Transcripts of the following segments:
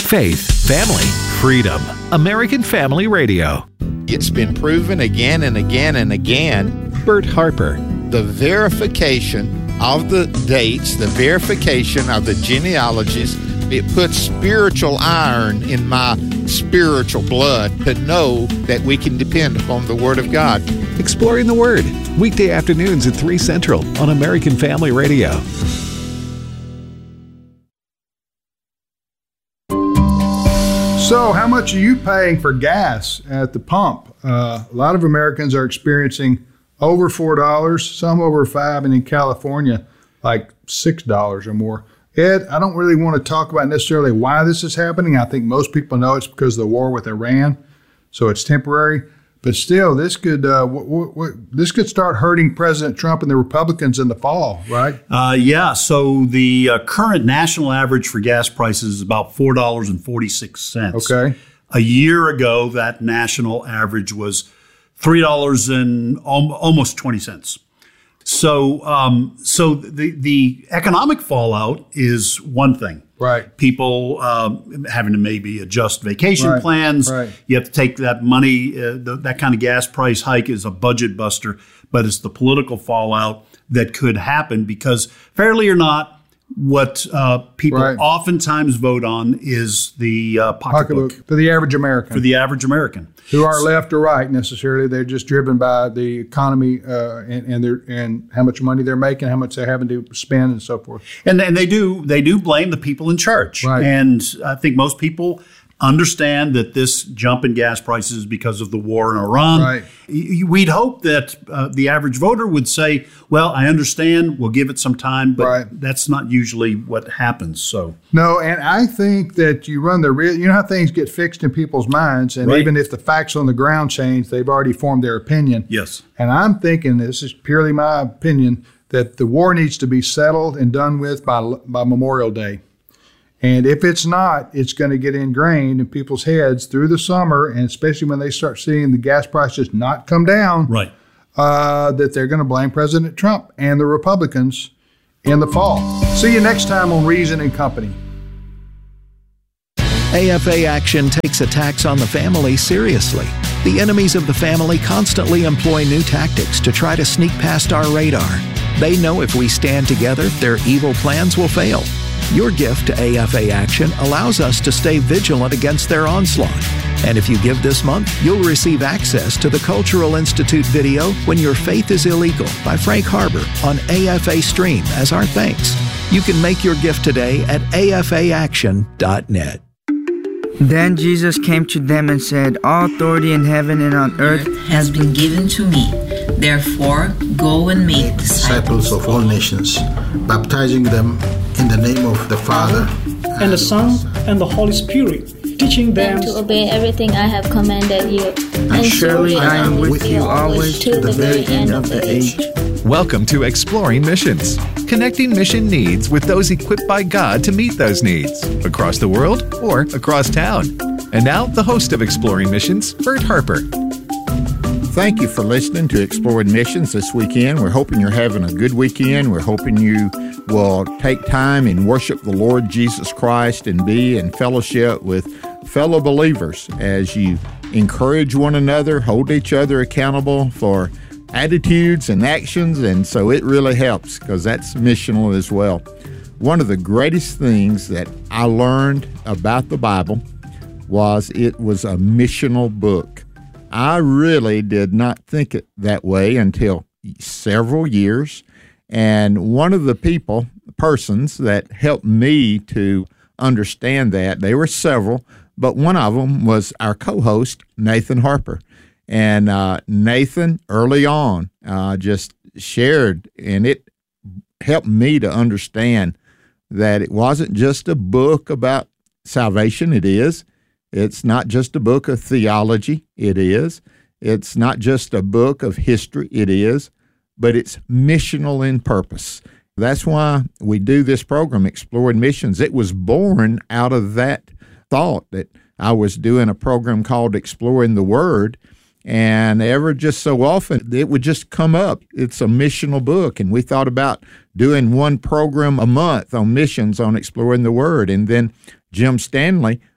Faith, family, freedom. American Family Radio. It's been proven again and again and again. Bert Harper. The verification of the dates, the verification of the genealogies, it puts spiritual iron in my spiritual blood to know that we can depend upon the Word of God. Exploring the Word, weekday afternoons at 3 Central on American Family Radio. So how much are you paying for gas at the pump? A lot of Americans are experiencing over $4, some over $5, and in California, like $6 or more. Ed, I don't really want to talk about necessarily why this is happening. I think most people know it's because of the war with Iran, so it's temporary. But still, this could start hurting President Trump and the Republicans in the fall, right? Yeah. So the current national average for gas prices is about $4.46. Okay. A year ago, that national average was $3 and almost 20 cents. So the economic fallout is one thing. Right. People having to maybe adjust vacation plans. Right. You have to take that money. That kind of gas price hike is a budget buster, but it's the political fallout that could happen because, fairly or not, what people oftentimes vote on is the pocketbook. For the average American. For the average American. Who aren't left or right necessarily. They're just driven by the economy and how much money they're making, how much they're having to spend and so forth. And they do blame the people in charge. Right. And I think most people understand that this jump in gas prices is because of the war in Iran. Right. We'd hope that the average voter would say, well, I understand, we'll give it some time, but that's not usually what happens. So no, and I think that you run the risk. You know how things get fixed in people's minds, and even if the facts on the ground change, they've already formed their opinion. Yes. And I'm thinking, this is purely my opinion, that the war needs to be settled and done with by Memorial Day. And if it's not, it's going to get ingrained in people's heads through the summer, and especially when they start seeing the gas prices not come down, that they're going to blame President Trump and the Republicans in the fall. See you next time on Reason and Company. AFA Action takes attacks on the family seriously. The enemies of the family constantly employ new tactics to try to sneak past our radar. They know if we stand together, their evil plans will fail. Your gift to AFA Action allows us to stay vigilant against their onslaught. And if you give this month, you'll receive access to the Cultural Institute video When Your Faith is Illegal by Frank Harbor on AFA Stream as our thanks. You can make your gift today at afaaction.net. Then Jesus came to them and said, "All authority in heaven and on earth has been given to me. Therefore, go and make disciples of all nations, baptizing them in the name of the Father, and the Son, and the Holy Spirit, teaching them to obey everything I have commanded you. And surely I am with you always to the very end of the age." Welcome to Exploring Missions, connecting mission needs with those equipped by God to meet those needs, across the world or across town. And now, the host of Exploring Missions, Bert Harper. Thank you for listening to Exploring Missions this weekend. We're hoping you're having a good weekend. We're hoping you will take time and worship the Lord Jesus Christ and be in fellowship with fellow believers as you encourage one another, hold each other accountable for attitudes and actions, and so it really helps because that's missional as well. One of the greatest things that I learned about the Bible was it was a missional book. I really did not think it that way until several years, and one of the persons that helped me to understand that, there were several, but one of them was our co-host, Nathan Harper. And Nathan, early on, just shared, and it helped me to understand that it wasn't just a book about salvation. It is. It's not just a book of theology. It is. It's not just a book of history. It is. But it's missional in purpose. That's why we do this program, Exploring Missions. It was born out of that thought that I was doing a program called Exploring the Word, and ever just so often it would just come up. It's a missional book, and we thought about doing one program a month on missions on Exploring the Word. And then Jim Stanley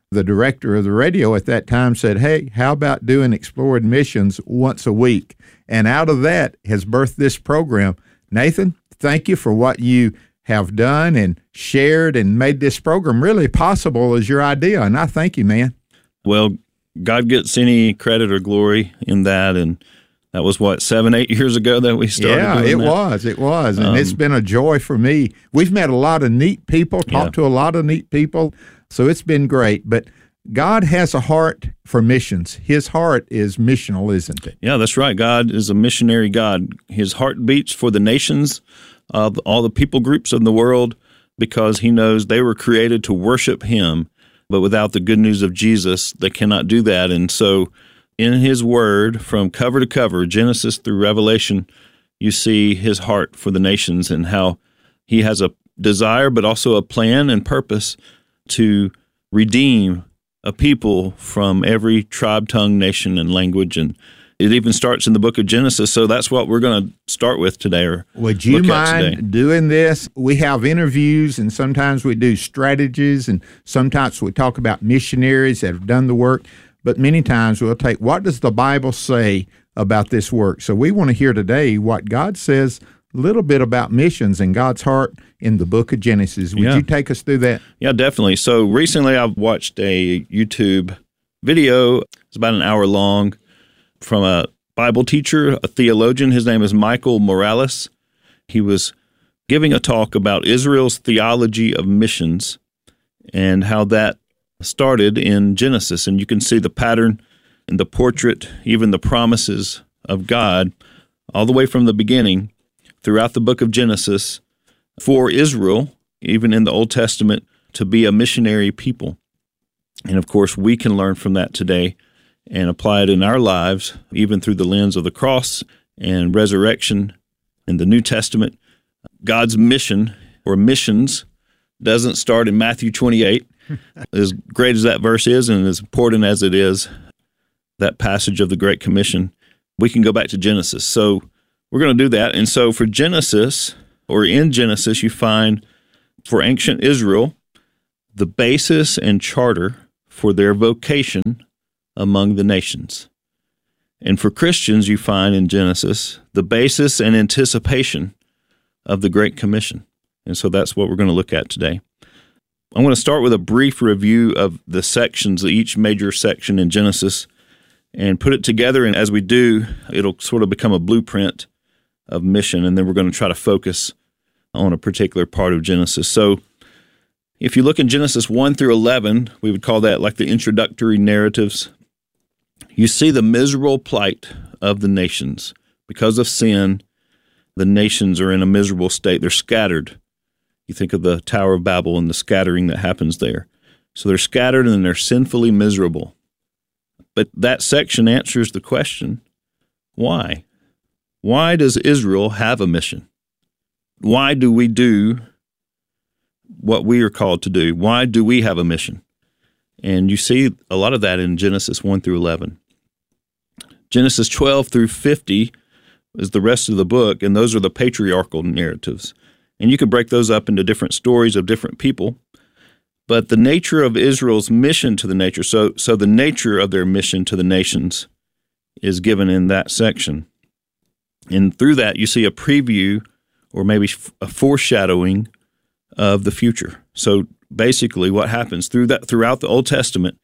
the director of the radio at that time said, hey, how about doing Explored Missions once a week? And out of that has birthed this program. Nathan, thank you for what you have done and shared and made this program really possible as your idea. And I thank you, man. Well, God gets any credit or glory in that. And that was, 7-8 years ago that we started doing it that? It was. And it's been a joy for me. We've met a lot of neat people, talked to a lot of neat people. So it's been great. But God has a heart for missions. His heart is missional, isn't it? Yeah, that's right. God is a missionary God. His heart beats for the nations of all the people groups in the world because he knows they were created to worship him. But without the good news of Jesus, they cannot do that. And so in his word, from cover to cover, Genesis through Revelation, you see his heart for the nations and how he has a desire, but also a plan and purpose to redeem a people from every tribe, tongue, nation, and language. And it even starts in the book of Genesis. So that's what we're going to start with today. Would you mind doing this? We have interviews, and sometimes we do strategies, and sometimes we talk about missionaries that have done the work. But many times we'll take, what does the Bible say about this work? So we want to hear today what God says a little bit about missions and God's heart in the book of Genesis. Would you take us through that? Yeah, definitely. So recently I've watched a YouTube video. It's about an hour long from a Bible teacher, a theologian. His name is Michael Morales. He was giving a talk about Israel's theology of missions and how that started in Genesis. And you can see the pattern and the portrait, even the promises of God, all the way from the beginning throughout the book of Genesis for Israel, even in the Old Testament, to be a missionary people. And of course, we can learn from that today and apply it in our lives, even through the lens of the cross and resurrection in the New Testament. God's mission, or missions, doesn't start in Matthew 28. As great as that verse is and as important as it is, that passage of the Great Commission, we can go back to Genesis. So we're going to do that. And so for Genesis, or in Genesis, you find for ancient Israel the basis and charter for their vocation among the nations. And for Christians, you find in Genesis the basis and anticipation of the Great Commission. And so that's what we're going to look at today. I'm going to start with a brief review of the sections, each major section in Genesis, and put it together. And as we do, it'll sort of become a blueprint of mission. And then we're going to try to focus on a particular part of Genesis. So if you look in Genesis 1 through 11, we would call that like the introductory narratives. You see the miserable plight of the nations. Because of sin, the nations are in a miserable state. They're scattered. You think of the Tower of Babel and the scattering that happens there. So they're scattered and they're sinfully miserable. But that section answers the question, why? Why does Israel have a mission? Why do we do what we are called to do? Why do we have a mission? And you see a lot of that in Genesis 1 through 11. Genesis 12 through 50 is the rest of the book, and those are the patriarchal narratives. And you can break those up into different stories of different people. But the nature of Israel's mission to the nature, so the nature of their mission to the nations is given in that section. And through that, you see a preview or maybe a foreshadowing of the future. So basically what happens throughout the Old Testament,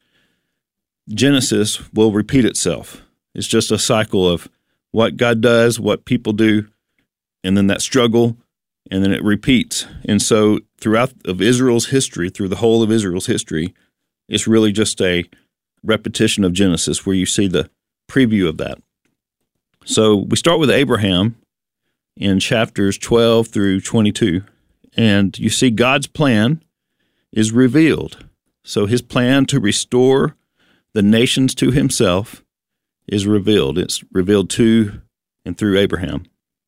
Genesis will repeat itself. It's just a cycle of what God does, what people do, and then that struggle, and then it repeats. And so throughout of Israel's history, through the whole of Israel's history, it's really just a repetition of Genesis where you see the preview of that. So we start with Abraham in chapters 12 through 22, and you see God's plan is revealed. So his plan to restore the nations to himself is revealed. It's revealed to and through Abraham.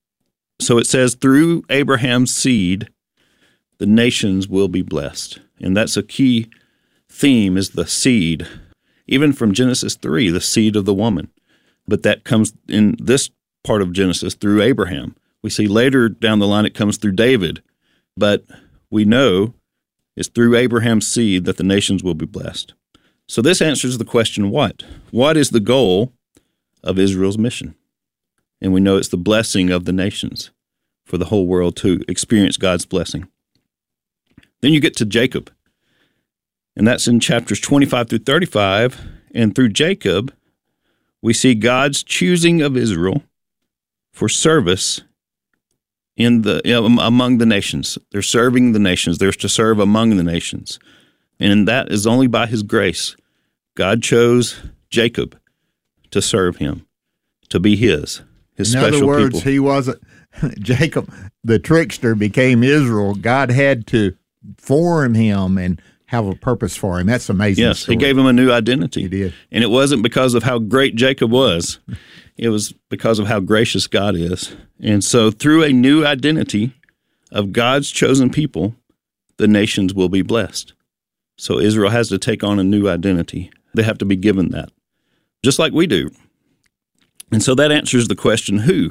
So it says, through Abraham's seed, the nations will be blessed. And that's a key theme, is the seed. Even from Genesis 3, the seed of the woman. But that comes in this part of Genesis through Abraham. We see later down the line it comes through David. But we know it's through Abraham's seed that the nations will be blessed. So this answers the question, what? What is the goal of Israel's mission? And we know it's the blessing of the nations, for the whole world to experience God's blessing. Then you get to Jacob, and that's in chapters 25 through 35. And through Jacob, we see God's choosing of Israel for service among the nations. They're serving the nations. They're to serve among the nations. And that is only by his grace. God chose Jacob to serve him, to be his special people. In other words, he wasn't, Jacob, the trickster, became Israel. God had to form him and have a purpose for him. That's amazing. Yes, story. He gave him a new identity. He did. And it wasn't because of how great Jacob was. It was because of how gracious God is. And so through a new identity of God's chosen people, the nations will be blessed. So Israel has to take on a new identity. They have to be given that, just like we do. And so that answers the question, who?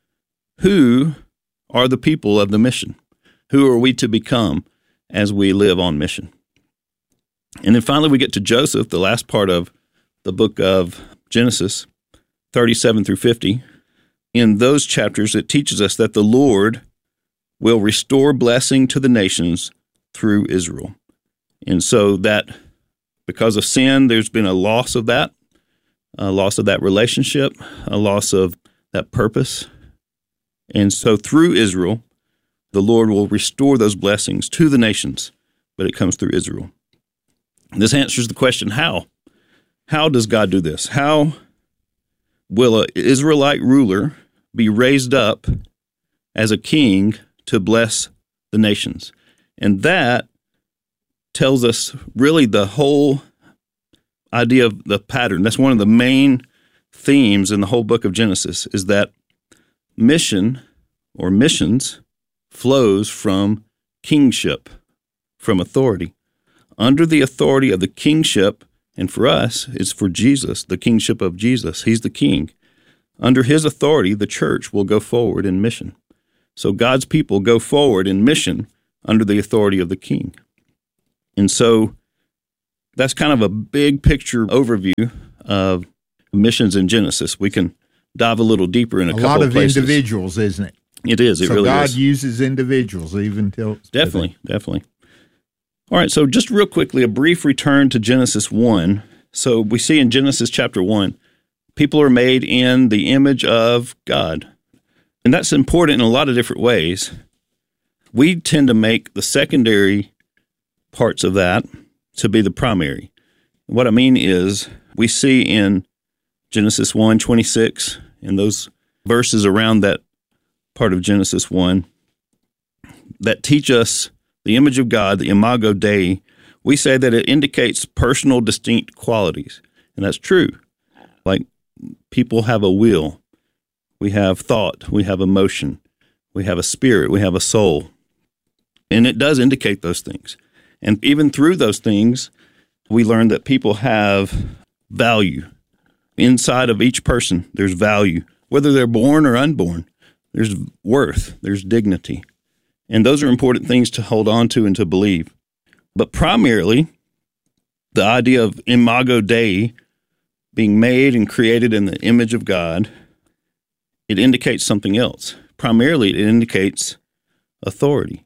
Who are the people of the mission? Who are we to become as we live on mission? And then finally we get to Joseph, the last part of the book of Genesis, 37 through 50. In those chapters, it teaches us that the Lord will restore blessing to the nations through Israel. And so that because of sin, there's been a loss of that relationship, a loss of that purpose. And so through Israel, the Lord will restore those blessings to the nations, but it comes through Israel. This answers the question, how? How does God do this? How will an Israelite ruler be raised up as a king to bless the nations? And that tells us really the whole idea of the pattern. That's one of the main themes in the whole book of Genesis, is that mission or missions flows from kingship, from authority. Under the authority of the kingship, and for us, it's for Jesus, the kingship of Jesus. He's the king. Under his authority, the church will go forward in mission. So God's people go forward in mission under the authority of the king. And so that's kind of a big picture overview of missions in Genesis. We can dive a little deeper in a couple of places. A lot of individuals, isn't it? It is. It really is. So God uses individuals even till... Definitely. All right, so just real quickly, a brief return to Genesis 1. So we see in Genesis chapter 1, people are made in the image of God. And that's important in a lot of different ways. We tend to make the secondary parts of that to be the primary. What I mean is, we see in Genesis 1:26, in those verses around that part of Genesis 1, that teach us the image of God, the imago Dei. We say that it indicates personal, distinct qualities. And that's true. Like, people have a will. We have thought. We have emotion. We have a spirit. We have a soul. And it does indicate those things. And even through those things, we learn that people have value. Inside of each person, there's value. Whether they're born or unborn, there's worth, there's dignity. And those are important things to hold on to and to believe. But primarily, the idea of imago Dei, being made and created in the image of God, it indicates something else. Primarily, it indicates authority.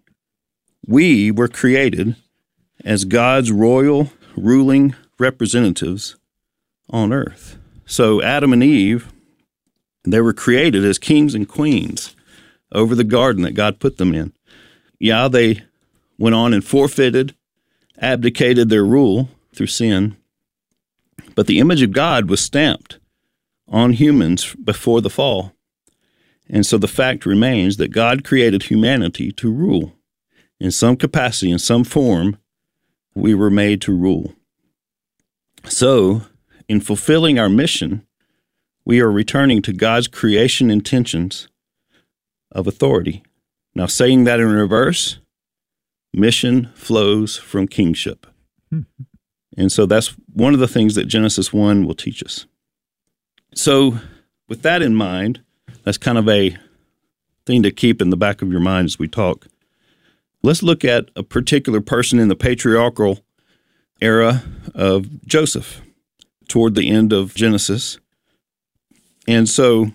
We were created as God's royal, ruling representatives on earth. So Adam and Eve, they were created as kings and queens over the garden that God put them in. Yeah, they went on and forfeited, abdicated their rule through sin, but the image of God was stamped on humans before the fall. And so the fact remains that God created humanity to rule. In some capacity, in some form, we were made to rule. So, in fulfilling our mission, we are returning to God's creation intentions of authority. Now, saying that in reverse, mission flows from kingship. And so that's one of the things that Genesis 1 will teach us. So with that in mind, that's kind of a thing to keep in the back of your mind as we talk. Let's look at a particular person in the patriarchal era of Joseph toward the end of Genesis. And so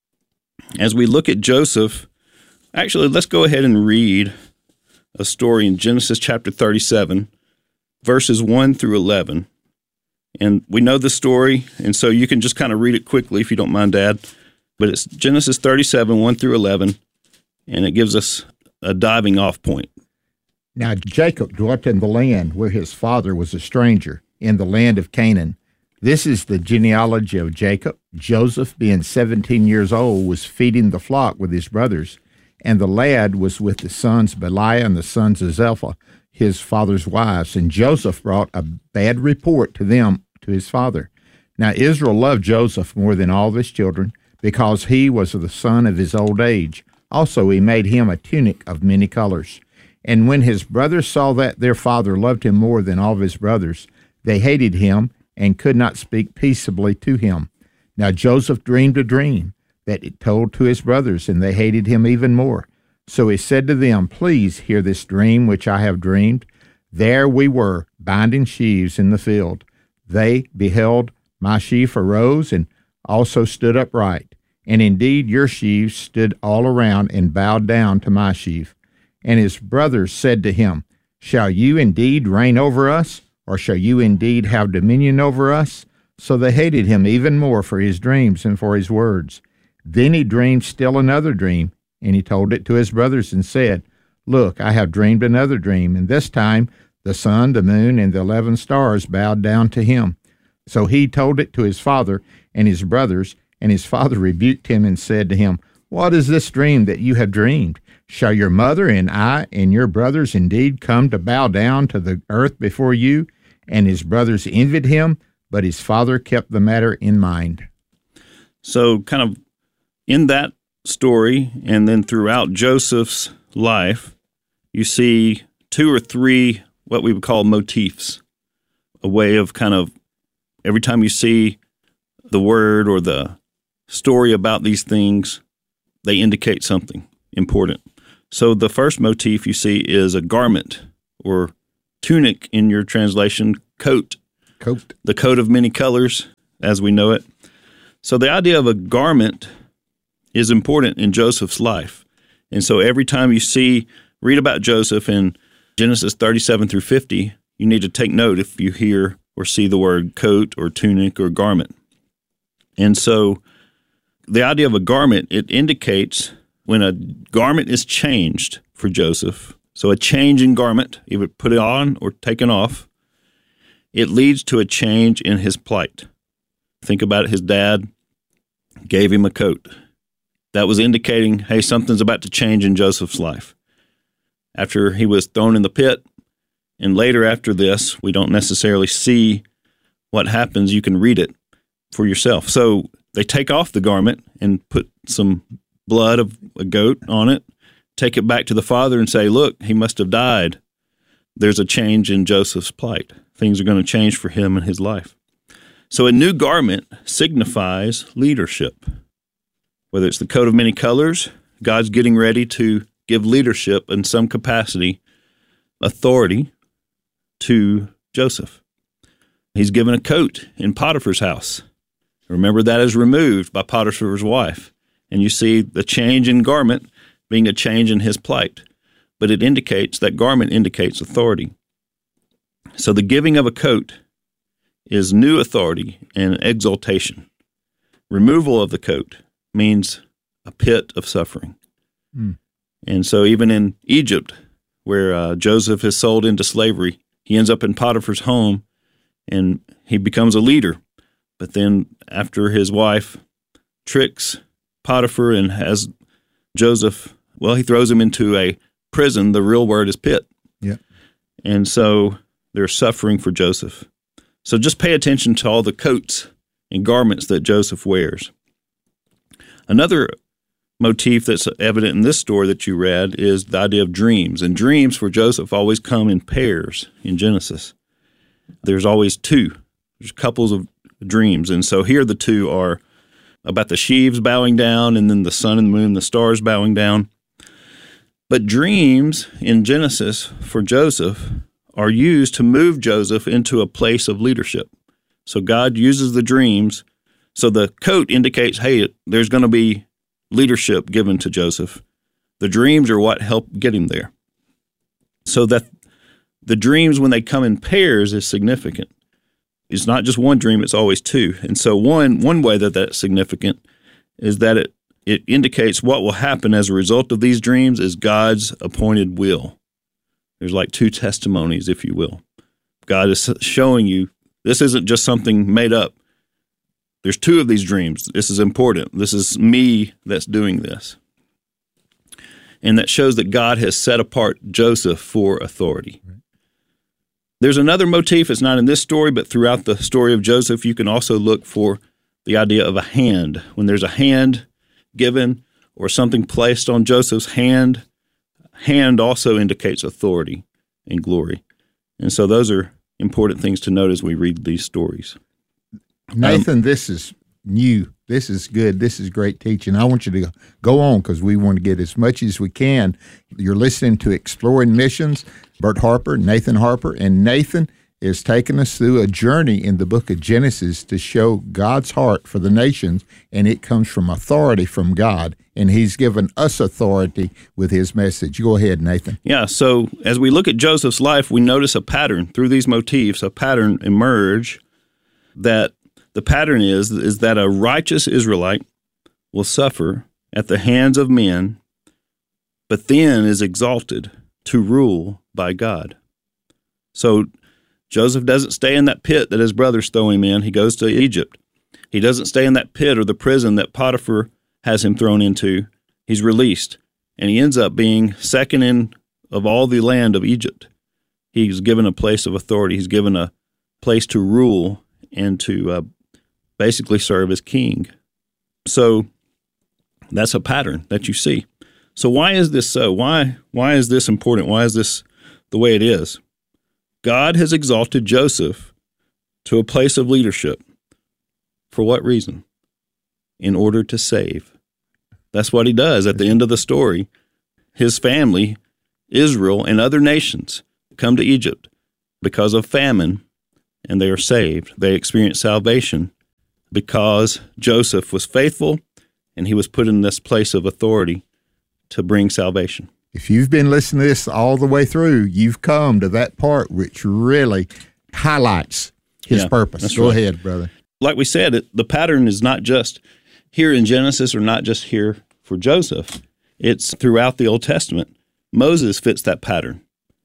as we look at Joseph, actually, let's go ahead and read a story in Genesis chapter 37, verses 1 through 11. And we know the story, and so you can just kind of read it quickly if you don't mind, Dad. But it's Genesis 37, 1 through 11, and it gives us a diving off point. Now Jacob dwelt in the land where his father was a stranger, in the land of Canaan. This is the genealogy of Jacob. Joseph, being 17 years old, was feeding the flock with his brothers, and the lad was with the sons Belial and the sons of Zilpah, his father's wives. And Joseph brought a bad report to them, to his father. Now Israel loved Joseph more than all of his children, because he was the son of his old age. Also he made him a tunic of many colors. And when his brothers saw that their father loved him more than all of his brothers, they hated him and could not speak peaceably to him. Now Joseph dreamed a dream that it told to his brothers, and they hated him even more. So he said to them, "Please hear this dream which I have dreamed. There we were, binding sheaves in the field. They beheld my sheaf arose and also stood upright. And indeed your sheaves stood all around and bowed down to my sheaf. And his brothers said to him, Shall you indeed reign over us? Or shall you indeed have dominion over us?" So they hated him even more for his dreams and for his words. Then he dreamed still another dream, and he told it to his brothers and said, "Look, I have dreamed another dream, and this time the sun, the moon, and the 11 stars bowed down to him." So he told it to his father and his brothers, and his father rebuked him and said to him, "What is this dream that you have dreamed? Shall your mother and I and your brothers indeed come to bow down to the earth before you?" And his brothers envied him, but his father kept the matter in mind. So kind of in that story, and then throughout Joseph's life, you see 2 or 3 what we would call motifs, a way of kind of every time you see the word or the story about these things, they indicate something important. So the first motif you see is a garment, or tunic in your translation, coat. Coat. The coat of many colors, as we know it. So the idea of a garment is important in Joseph's life. And so every time you read about Joseph in Genesis 37 through 50, you need to take note if you hear or see the word coat or tunic or garment. And so the idea of a garment, it indicates when a garment is changed for Joseph. So a change in garment, either put it on or taken off, it leads to a change in his plight. Think about it. His dad gave him a coat. That was indicating, hey, something's about to change in Joseph's life. After he was thrown in the pit, and later after this, we don't necessarily see what happens. You can read it for yourself. So they take off the garment and put some blood of a goat on it, take it back to the father and say, "Look, he must have died." There's a change in Joseph's plight. Things are going to change for him in his life. So a new garment signifies leadership. Whether it's the coat of many colors, God's getting ready to give leadership in some capacity, authority to Joseph. He's given a coat in Potiphar's house. Remember, that is removed by Potiphar's wife. And you see the change in garment being a change in his plight. But it indicates, that garment indicates authority. So the giving of a coat is new authority and exaltation. Removal of the coat means a pit of suffering. And so even in Egypt, where Joseph is sold into slavery, he ends up in Potiphar's home and he becomes a leader. But then after his wife tricks Potiphar and has Joseph, well, he throws him into a prison. The real word is pit. Yeah. And so there's suffering for Joseph. So just pay attention to all the coats and garments that Joseph wears. Another motif that's evident in this story that you read is the idea of dreams. And dreams for Joseph always come in pairs in Genesis. There's always 2. There's couples of dreams. And so here the 2 are about the sheaves bowing down, and then the sun and the moon, the stars bowing down. But dreams in Genesis for Joseph are used to move Joseph into a place of leadership. So God uses the dreams. So the coat indicates, hey, there's going to be leadership given to Joseph. The dreams are what help get him there. So that the dreams, when they come in pairs, is significant. It's not just one dream, it's always two. And so one way that that's significant is that it indicates what will happen as a result of these dreams is God's appointed will. There's like two testimonies, if you will. God is showing you this isn't just something made up. There's two of these dreams. This is important. This is me that's doing this. And that shows that God has set apart Joseph for authority. Right. There's another motif. It's not in this story, but throughout the story of Joseph, you can also look for the idea of a hand. When there's a hand given or something placed on Joseph's hand also indicates authority and glory. And so those are important things to note as we read these stories. Nathan, this is new. This is good. This is great teaching. I want you to go on because we want to get as much as we can. You're listening to Exploring Missions, Bert Harper, Nathan Harper, and Nathan is taking us through a journey in the book of Genesis to show God's heart for the nations, and it comes from authority from God, and he's given us authority with his message. Go ahead, Nathan. Yeah, so as we look at Joseph's life, we notice a pattern through these motifs, a pattern emerge that the pattern is that a righteous Israelite will suffer at the hands of men, but then is exalted to rule by God. So Joseph doesn't stay in that pit that his brothers throw him in. He goes to Egypt. He doesn't stay in that pit or the prison that Potiphar has him thrown into. He's released, and he ends up being second in of all the land of Egypt. He's given a place of authority. He's given a place to rule and to basically serve as king. So that's a pattern that you see. So why is this so? Why is this important? Why is this the way it is? God has exalted Joseph to a place of leadership. For what reason? In order to save. That's what he does at the end of the story. His family, Israel, and other nations come to Egypt because of famine, and they are saved. They experience salvation because Joseph was faithful, and he was put in this place of authority to bring salvation. If you've been listening to this all the way through, you've come to that part which really highlights his purpose. Go ahead, brother. Like we said, the pattern is not just here in Genesis or not just here for Joseph. It's throughout the Old Testament. Moses fits that pattern.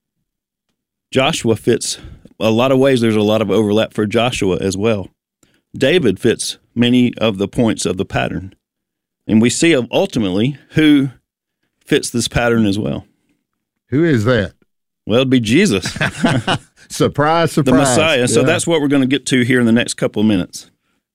Joshua fits a lot of ways. There's a lot of overlap for Joshua as well. David fits many of the points of the pattern. And we see ultimately who fits this pattern as well. Who is that? Well, it'd be Jesus. Surprise, surprise. The Messiah. So that's what we're going to get to here in the next couple of minutes.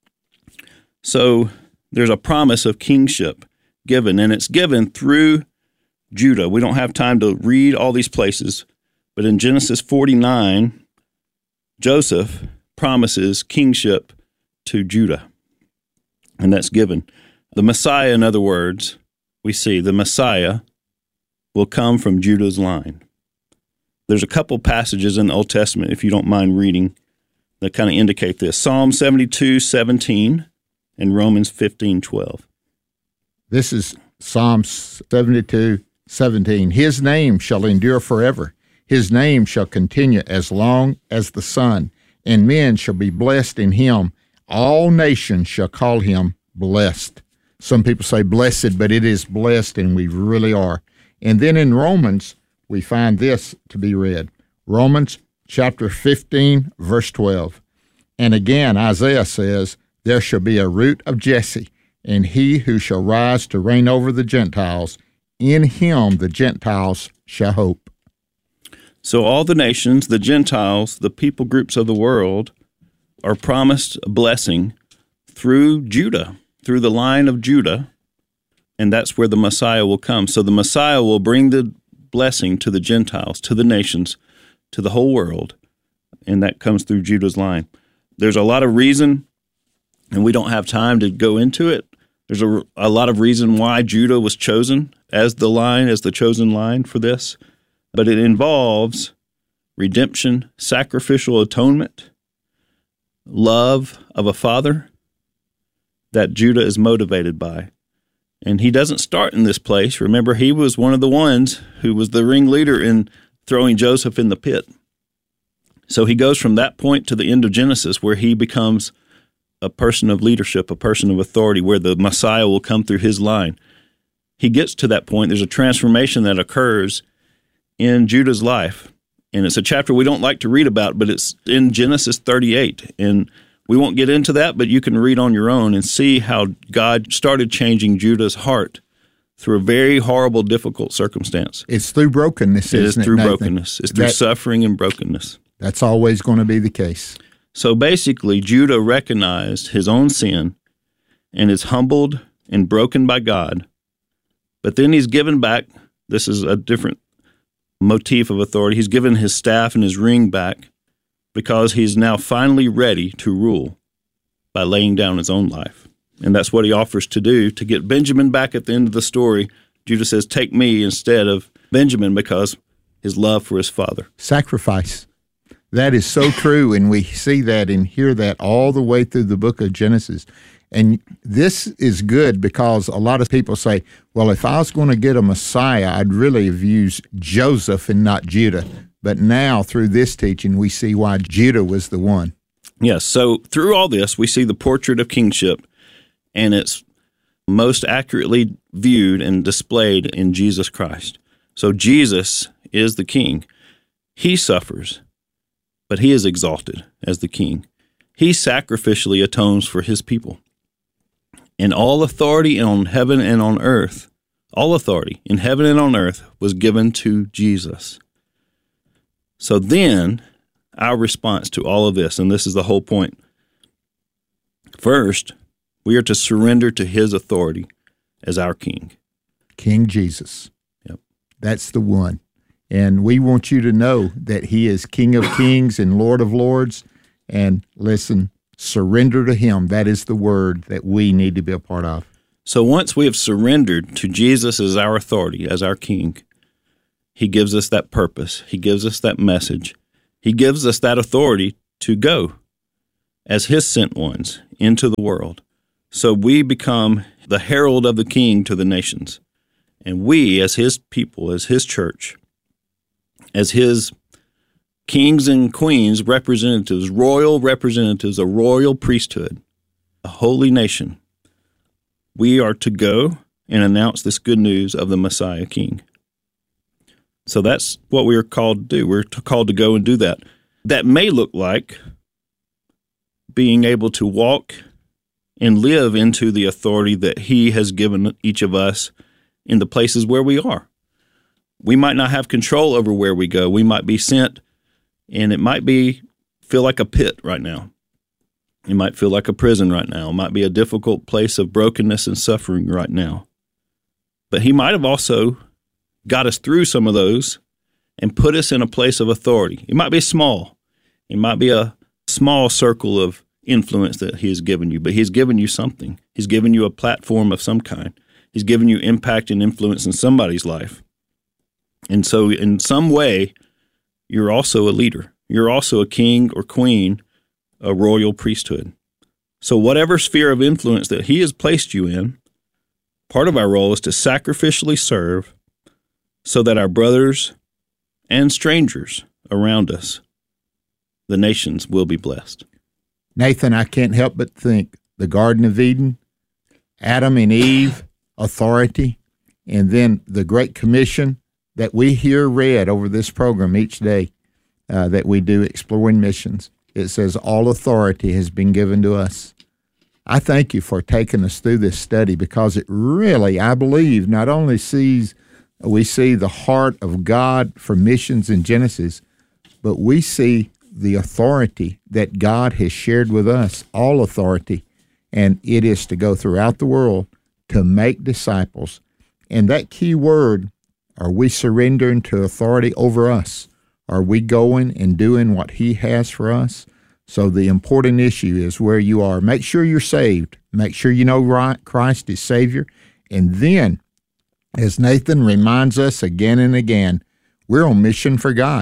So there's a promise of kingship given, and it's given through Judah. We don't have time to read all these places, but in Genesis 49, Joseph promises kingship to Judah, and that's given. The Messiah, in other words, we see the Messiah will come from Judah's line. There's a couple passages in the Old Testament, if you don't mind reading, that kind of indicate this. Psalm 72:17 and Romans 15:12. This is Psalm 72:17. His name shall endure forever. His name shall continue as long as the sun, and men shall be blessed in him. All nations shall call him blessed. Some people say blessed, but it is blessed, and we really are. And then in Romans, we find this to be read. Romans chapter 15, verse 12. And again, Isaiah says, there shall be a root of Jesse, and he who shall rise to reign over the Gentiles, in him the Gentiles shall hope. So all the nations, the Gentiles, the people groups of the world are promised a blessing through Judah, through the line of Judah, and that's where the Messiah will come. So the Messiah will bring the blessing to the Gentiles, to the nations, to the whole world, and that comes through Judah's line. There's a lot of reason, and we don't have time to go into it. There's a lot of reason why Judah was chosen as the chosen line for this, but it involves redemption, sacrificial atonement, love of a father that Judah is motivated by. And he doesn't start in this place. Remember, he was one of the ones who was the ringleader in throwing Joseph in the pit. So he goes from that point to the end of Genesis, where he becomes a person of leadership, a person of authority, where the Messiah will come through his line. He gets to that point. There's a transformation that occurs in Judah's life. And it's a chapter we don't like to read about, but it's in Genesis 38. And we won't get into that, but you can read on your own and see how God started changing Judah's heart through a very horrible, difficult circumstance. It's through brokenness, isn't it? It is through Nathan? brokenness. It's through suffering and brokenness. That's always going to be the case. So basically, Judah recognized his own sin and is humbled and broken by God. But then he's given back, this is a different motif of authority, he's given his staff and his ring back because he's now finally ready to rule by laying down his own life. And that's what he offers to do to get Benjamin back at the end of the story. Judah says, take me instead of Benjamin, because his love for his father. Sacrifice. That is so true, and we see that and hear that all the way through the book of Genesis. And this is good because a lot of people say, well, if I was going to get a Messiah, I'd really have used Joseph and not Judah. But now, through this teaching, we see why Judah was the one. Yes, so through all this, we see the portrait of kingship, and it's most accurately viewed and displayed in Jesus Christ. So Jesus is the king. He suffers, but he is exalted as the king. He sacrificially atones for his people. And all authority on heaven and on earth, all authority in heaven and on earth was given to Jesus. So then, our response to all of this, and this is the whole point. First, we are to surrender to his authority as our king. King Jesus. Yep. That's the one. And we want you to know that he is King of Kings and Lord of Lords. And listen, surrender to him. That is the word that we need to be a part of. So once we have surrendered to Jesus as our authority, as our king, he gives us that purpose. He gives us that message. He gives us that authority to go as his sent ones into the world. So we become the herald of the king to the nations. And we, as his people, as his church, as his kings and queens, representatives, royal representatives, a royal priesthood, a holy nation, we are to go and announce this good news of the Messiah King. So that's what we are called to do. We're called to go and do that. That may look like being able to walk and live into the authority that he has given each of us in the places where we are. We might not have control over where we go. We might be sent, and it might feel like a pit right now. It might feel like a prison right now. It might be a difficult place of brokenness and suffering right now. But he might have also got us through some of those and put us in a place of authority. It might be small. It might be a small circle of influence that he has given you, but he's given you something. He's given you a platform of some kind. He's given you impact and influence in somebody's life. And so in some way, you're also a leader. You're also a king or queen, a royal priesthood. So whatever sphere of influence that he has placed you in, part of our role is to sacrificially serve so that our brothers and strangers around us, the nations, will be blessed. Nathan, I can't help but think the Garden of Eden, Adam and Eve, authority, and then the Great Commission that we hear read over this program each day that we do Exploring Missions. It says all authority has been given to us. I thank you for taking us through this study because it really, I believe, not only we see the heart of God for missions in Genesis, but we see the authority that God has shared with us, all authority, and it is to go throughout the world to make disciples. And that key word, are we surrendering to authority over us? Are we going and doing what he has for us? So the important issue is where you are. Make sure you're saved. Make sure you know Christ is Savior. And then, as Nathan reminds us again and again, we're on mission for God.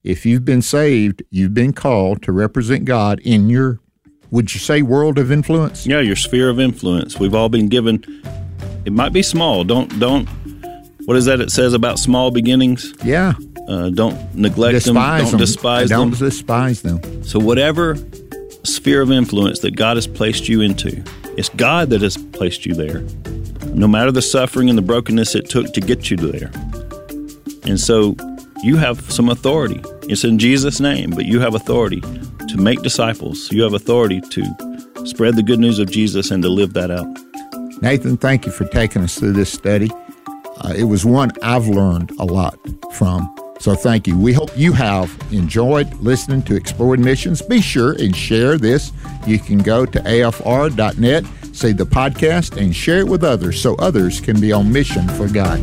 if you've been saved, you've been called to represent God in your, would you say, world of influence? Yeah, your sphere of influence. We've all been given, it might be small. Don't, what is that it says about small beginnings? Yeah. Don't neglect them. Don't despise them. Don't despise them. So whatever sphere of influence that God has placed you into, it's God that has placed you there. No matter the suffering and the brokenness it took to get you there. And so you have some authority. It's in Jesus' name, but you have authority to make disciples. You have authority to spread the good news of Jesus and to live that out. Nathan, thank you for taking us through this study. It was one I've learned a lot from. So thank you. We hope you have enjoyed listening to Exploring Missions. Be sure and share this. You can go to afr.net, see the podcast, and share it with others so others can be on mission for God.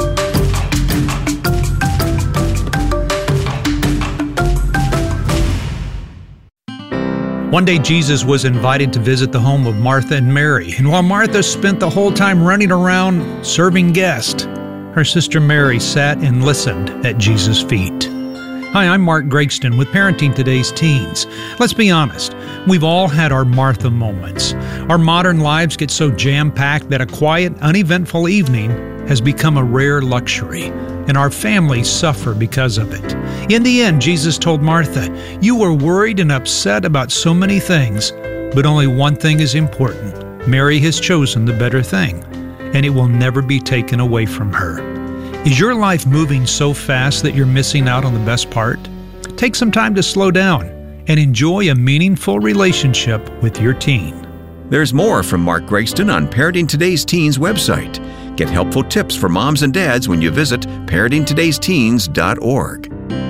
One day, Jesus was invited to visit the home of Martha and Mary, and while Martha spent the whole time running around serving guests, her sister Mary sat and listened at Jesus' feet. Hi, I'm Mark Gregston with Parenting Today's Teens. Let's be honest, we've all had our Martha moments. Our modern lives get so jam-packed that a quiet, uneventful evening has become a rare luxury, and our families suffer because of it. In the end, Jesus told Martha, "You were worried and upset about so many things, but only one thing is important. Mary has chosen the better thing, and it will never be taken away from her." Is your life moving so fast that you're missing out on the best part? Take some time to slow down and enjoy a meaningful relationship with your teen. There's more from Mark Gregston on Parenting Today's Teens website. Get helpful tips for moms and dads when you visit parentingtodaysteens.org.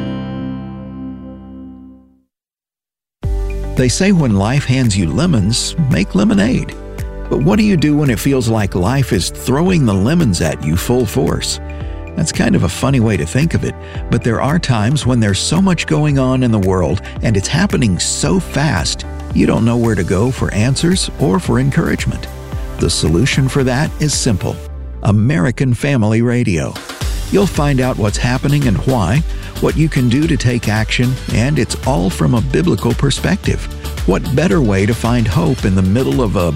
They say when life hands you lemons, make lemonade. But what do you do when it feels like life is throwing the lemons at you full force? That's kind of a funny way to think of it, but there are times when there's so much going on in the world and it's happening so fast, you don't know where to go for answers or for encouragement. The solution for that is simple: American Family Radio. You'll find out what's happening and why, what you can do to take action, and it's all from a biblical perspective. What better way to find hope in the middle of a